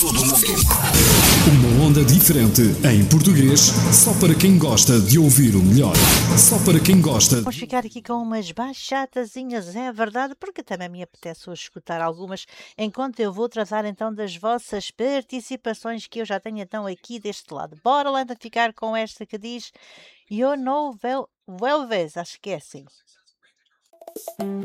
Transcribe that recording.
todo mundo. Uma onda diferente em português, só para quem gosta de ouvir o melhor. Só para quem gosta. Vamos ficar aqui com umas bachatazinhas, é verdade, porque também me apetece hoje escutar algumas, enquanto eu vou tratar então das vossas participações que eu já tenho então aqui deste lado. Bora lá então ficar com esta que diz You know Velves, acho que é assim.